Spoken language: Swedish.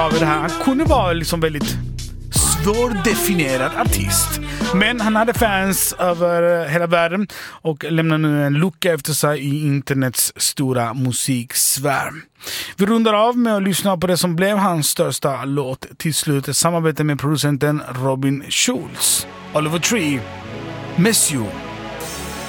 sa vi det här. Han kunde vara liksom väldigt svårdefinierad artist. Men han hade fans över hela världen och lämnar nu en lucka efter sig i internets stora musiksfär. Vi rundar av med att lyssna på det som blev hans största låt till slut. Ett samarbete med producenten Robin Schulz. Oliver Tree, Miss You.